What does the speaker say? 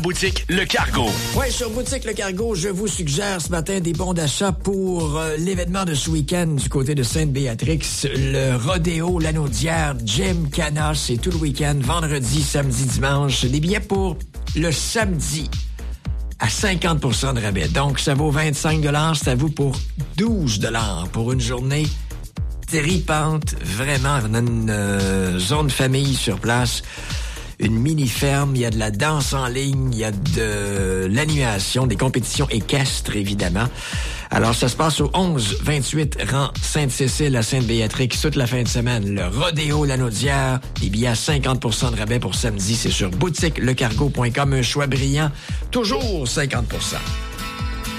Boutique Le Cargo. Oui, sur Boutique Le Cargo, je vous suggère ce matin des bons d'achat pour l'événement de ce week-end du côté de Sainte-Béatrix, le Rodéo Lanaudière Gymkhana. C'est tout le week-end, vendredi, samedi, dimanche. Des billets pour le samedi à 50% de rabais. Donc, ça vaut 25 $, ça vaut pour 12 $ pour une journée tripante. Vraiment, on a une zone famille sur place. Une mini-ferme, il y a de la danse en ligne, il y a de l'animation, des compétitions équestres, évidemment. Alors, ça se passe au 11-28 rang Sainte-Cécile à Sainte-Béatrix toute la fin de semaine. Le Rodéo Lanaudière, des billets à 50% de rabais pour samedi. C'est sur boutiquelecargo.com. Un choix brillant, toujours 50%.